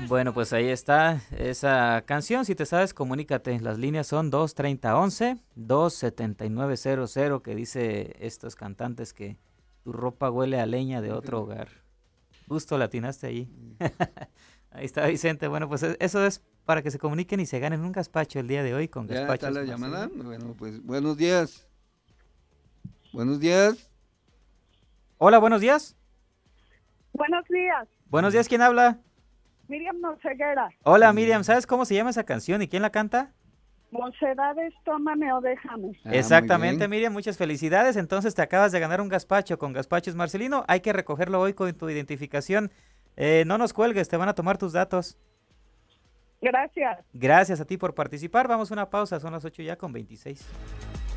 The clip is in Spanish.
Bueno, pues ahí está esa canción. Si te sabes, comunícate. Las líneas son 230-11-27900, que dice estos cantantes que tu ropa huele a leña de otro hogar. Justo latinaste ahí. Ahí está Vicente. Bueno, pues eso es para que se comuniquen y se ganen un gazpacho el día de hoy con Ya está Gazpachos la llamada. Marcelino. Bueno, pues buenos días. Buenos días. Hola, buenos días. Buenos días, Buenos días, ¿quién habla? Miriam Noceguera. Hola, Miriam, ¿sabes cómo se llama esa canción y quién la canta? Mocedades, tómame o déjame. Muy Exactamente, bien. Miriam, muchas felicidades. Entonces te acabas de ganar un gazpacho con Gazpachos Marcelino. Hay que recogerlo hoy con tu identificación. No nos cuelgues, te van a tomar tus datos. Gracias. Gracias a ti por participar. Vamos a una pausa, son las 8 ya con 26.